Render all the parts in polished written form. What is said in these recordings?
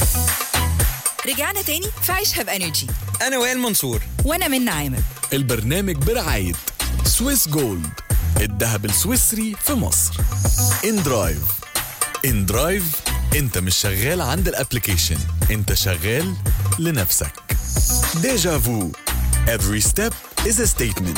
رجعنا تاني في عيشها بانرجي. انا وائل منصور وانا منى عامر. البرنامج برعاية سويس جولد، الذهب السويسري في مصر. ان درايف انت مش شغال عند الابليكيشن، انت شغال لنفسك. ديجا فو every step is a statement.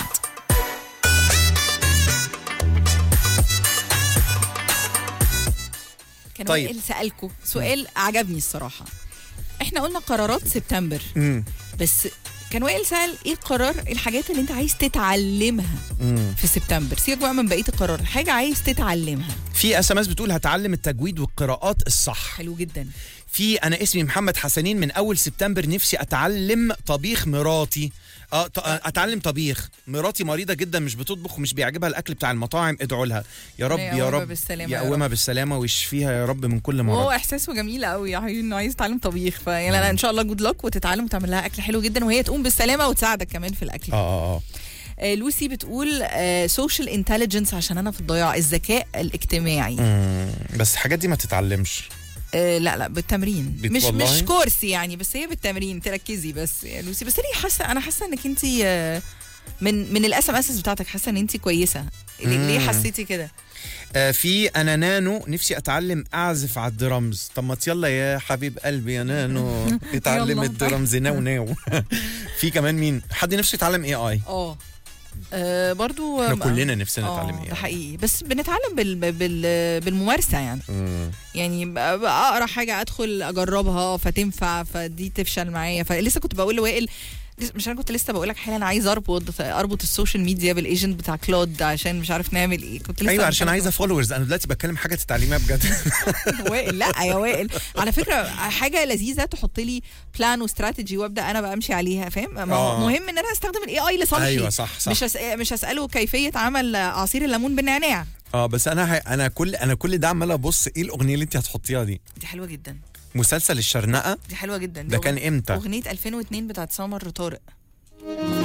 كان طيب. وائل سألكوا سؤال عجبني الصراحة. احنا قلنا قرارات سبتمبر، بس كان وائل سأل ايه الحاجات اللي انت عايز تتعلمها في سبتمبر؟ سيبك بقى من بقية القرار، حاجة عايز تتعلمها. في SMS بتقول هتعلم التجويد والقراءات الصح. حلو جدا. في انا اسمي محمد حسنين، من اول سبتمبر نفسي اتعلم طبيخ مراتي. اتعلم طبيخ. مراتي مريضه جدا، مش بتطبخ ومش بيعجبها الاكل بتاع المطاعم. ادعوا لها يا رب يا رب يقومها بالسلامه ويشفيها يا رب من كل مرض. هو احساسه جميل قوي يا حبيبي انه عايز يتعلم طبيخ، فيلا ان شاء الله جود لك وتتعلم وتعمل لها اكل حلو جدا وهي تقوم بالسلامه وتساعدك كمان في الاكل. لوسي بتقول سوشيال انتليجنس عشان انا في الضياع، الذكاء الاجتماعي. بس الحاجات دي ما تتعلمش. لا بالتمرين، مش كورس يعني، بس هي بالتمرين تركزي بس يا لوسي. بس انا حاسه انك انت من الSMS بتاعتك حاسه ان انت كويسه. ليه حسيتي كده؟ في انا نانو، نفسي اتعلم اعزف على الدرامز. طب ما يلا يا حبيب قلبي يا نانو اتعلم الدرامز ناو. في كمان مين حد نفسه يتعلم AI؟ برضو احنا كلنا نفسنا نتعلم ده حقيقي، بس بنتعلم بالممارسه يعني. يعني اقرا حاجه ادخل اجربها فتنفع، فدي تفشل معايا. فلسه كنت بقول لوائل، مش انا كنت لسه بقول لك حالا انا عايز اربط السوشيال ميديا بالايجنت بتاع كلود عشان مش عارف نعمل ايه. كنت لسه ايوه عشان عايزه فولورز. انا دلوقتي بتكلم حاجه تتعلميها بجد. وائل لا يا وائل، على فكره حاجه لذيذه تحط لي بلان واستراتيجي وابدا انا بمشي عليها، فاهم؟ مهم ان انا استخدم AI لصالحي. ايوه صح. مش هساله كيفيه عمل عصير الليمون بالنعناع. بس انا كل ده عمال ابص ايه الاغنيه اللي انت هتحطيها دي حلوه جدا. مسلسل الشرنقه دي حلوه جدا. ده كان امتى؟ اغنيه 2002 بتاعت سمر طارق.